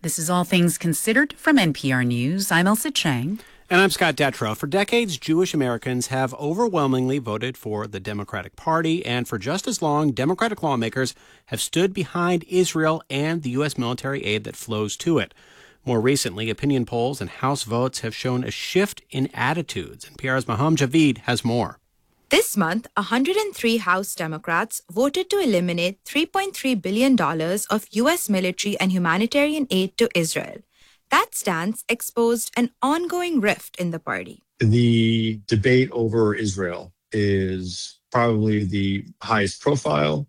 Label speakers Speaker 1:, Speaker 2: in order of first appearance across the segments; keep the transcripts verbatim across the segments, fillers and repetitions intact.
Speaker 1: This is All Things Considered from N P R News. I'm Elsa Chang.
Speaker 2: And I'm Scott Detrow. For decades, Jewish Americans have overwhelmingly voted for the Democratic Party, and for just as long, Democratic lawmakers have stood behind Israel and the U S military aid that flows to it. More recently, opinion polls and House votes have shown a shift in attitudes. N P R's Maham Javid has more.
Speaker 3: This month, one hundred three House Democrats voted to eliminate three point three billion dollars of U S military and humanitarian aid to Israel. That stance exposed an ongoing rift in the party.
Speaker 4: The debate over Israel is probably the highest profile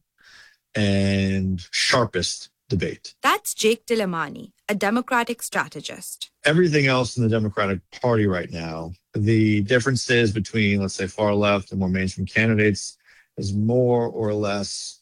Speaker 4: and sharpest debate.
Speaker 3: That's Jake Delamanne, a Democratic strategist.
Speaker 4: Everything else in the Democratic Party right now, the differences between, let's say, far left and more mainstream candidates is more or less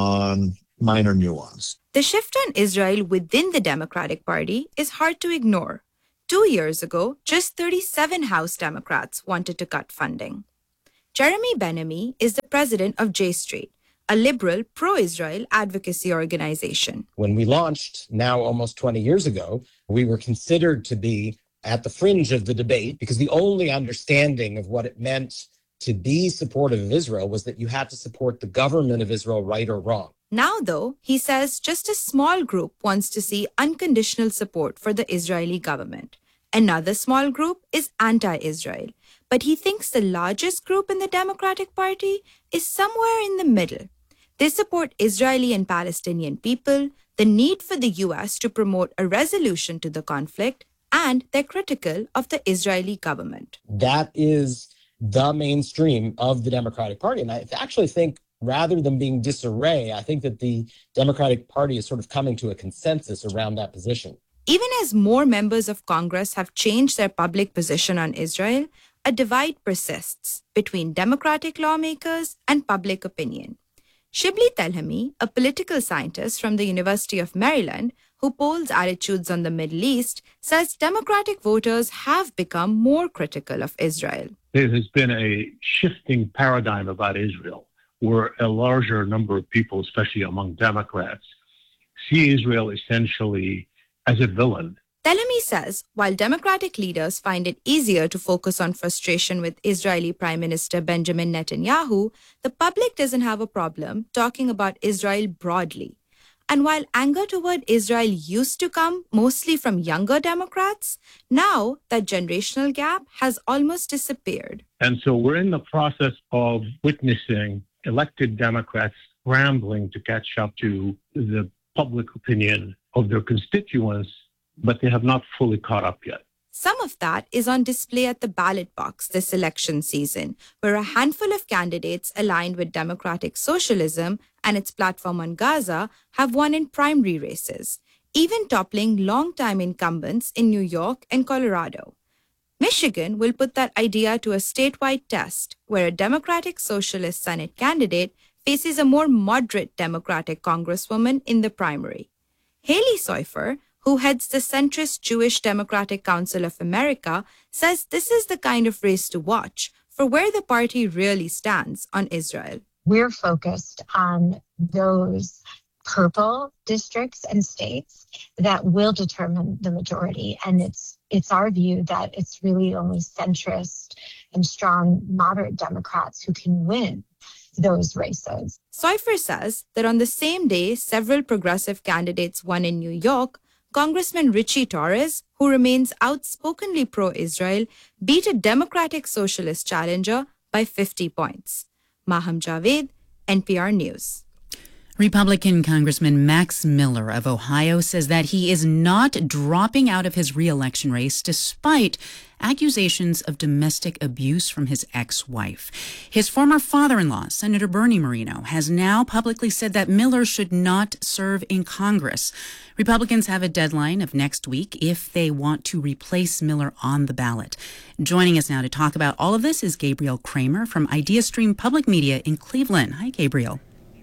Speaker 4: on minor nuance.
Speaker 3: The shift on Israel within the Democratic Party is hard to ignore. Two years ago, just thirty-seven House Democrats wanted to cut funding. Jeremy Ben-Ami is the president of J Street, a liberal pro-Israel advocacy organization.
Speaker 5: When we launched, now almost twenty years ago, we were considered to be at the fringe of the debate because the only understanding of what it meant to be supportive of Israel was that you had to support the government of Israel, right or wrong.
Speaker 3: Now, though, he says just a small group wants to see unconditional support for the Israeli government. Another small group is anti-Israel, but he thinks the largest group in the Democratic Party is somewhere in the middle. They support Israeli and Palestinian people, the need for the U S to promote a resolution to the conflict, and they're critical of the Israeli government.
Speaker 5: That is the mainstream of the Democratic Party. And I actually think rather than being disarray, I think that the Democratic Party is sort of coming to a consensus around that position.
Speaker 3: Even as more members of Congress have changed their public position on Israel, a divide persists between Democratic lawmakers and public opinion. Shibli Telhami, a political scientist from the University of Maryland who polls attitudes on the Middle East, says Democratic voters have become more critical of Israel.
Speaker 6: There has been a shifting paradigm about Israel, where a larger number of people, especially among Democrats, see Israel essentially as a villain.
Speaker 3: Telhami says while Democratic leaders find it easier to focus on frustration with Israeli Prime Minister Benjamin Netanyahu, the public doesn't have a problem talking about Israel broadly. And while anger toward Israel used to come mostly from younger Democrats, now that generational gap has almost disappeared.
Speaker 6: And so we're in the process of witnessing elected Democrats scrambling to catch up to the public opinion of their constituents, but they have not fully caught up yet.
Speaker 3: Some of that is on display at the ballot box this election season, where a handful of candidates aligned with democratic socialism and its platform on Gaza have won in primary races, even toppling longtime incumbents in New York and Colorado. Michigan will put that idea to a statewide test, where a Democratic Socialist Senate candidate faces a more moderate Democratic Congresswoman in the primary. Haley Seufer, who heads the centrist Jewish Democratic Council of America, says this is the kind of race to watch for where the party really stands on Israel.
Speaker 7: We're focused on those purple districts and states that will determine the majority. And it's it's our view that it's really only centrist and strong moderate Democrats who can win those races.
Speaker 3: Seufer says that on the same day several progressive candidates won in New York, Congressman Richie Torres, who remains outspokenly pro-Israel, beat a Democratic Socialist challenger by fifty points. Maham Javid, N P R News.
Speaker 1: Republican Congressman Max Miller of Ohio says that he is not dropping out of his re-election race despite accusations of domestic abuse from his ex-wife. His former father-in-law, Senator Bernie Moreno, has now publicly said that Miller should not serve in Congress. Republicans have a deadline of next week if they want to replace Miller on the ballot. Joining us now to talk about all of this is Gabriel Kramer from IdeaStream Public Media in Cleveland. Hi, Gabriel.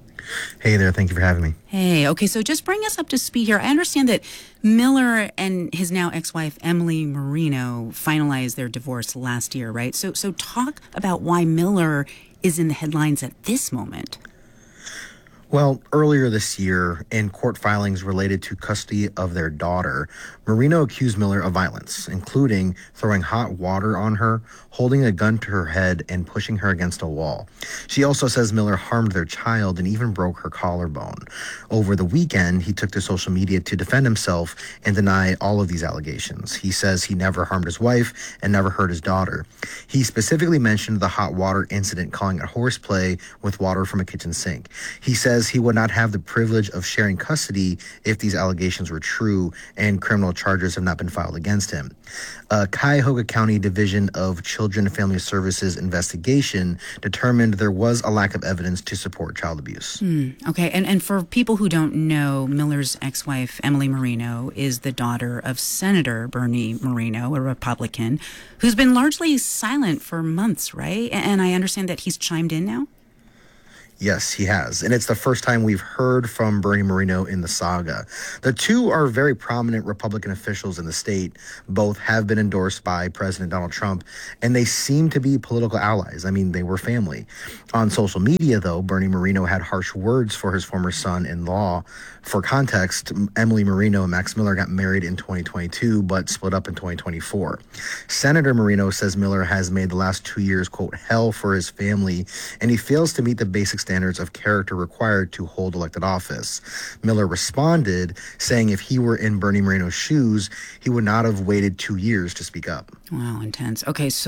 Speaker 8: Hey there. Thank you for having me.
Speaker 1: Hey. Okay. So just bring us up to speed here. I understand that Miller and his now ex-wife, Emily Moreno, finalized their divorce last year, right? So, so talk about why Miller is in the headlines at this moment.
Speaker 8: Well, earlier this year, in court filings related to custody of their daughter, Marino accused Miller of violence, including throwing hot water on her, holding a gun to her head, and pushing her against a wall. She also says Miller harmed their child and even broke her collarbone. Over the weekend, he took to social media to defend himself and deny all of these allegations. He says he never harmed his wife and never hurt his daughter. He specifically mentioned the hot water incident, calling it horseplay with water from a kitchen sink. He says he would not have the privilege of sharing custody if these allegations were true and criminal charges have not been filed against him. A Cuyahoga County Division of Children and Family Services investigation determined there was a lack of evidence to support child abuse.
Speaker 1: Hmm. Okay, and, and for people who don't know, Miller's ex-wife, Emily Marino, is the daughter of Senator Bernie Moreno, a Republican, who's been largely silent for months, right? And I understand that he's chimed in now?
Speaker 8: Yes, he has. And it's the first time we've heard from Bernie Moreno in the saga. The two are very prominent Republican officials in the state. Both have been endorsed by President Donald Trump, and they seem to be political allies. I mean, they were family. On social media, though, Bernie Moreno had harsh words for his former son-in-law. For context, Emily Marino and Max Miller got married in twenty twenty-two, but split up in twenty twenty-four. Senator Marino says Miller has made the last two years, quote, hell for his family, and he fails to meet the basic standards of character required to hold elected office. Miller responded, saying if he were in Bernie Moreno's shoes, he would not have waited two years to speak up.
Speaker 1: Wow, intense. Okay, so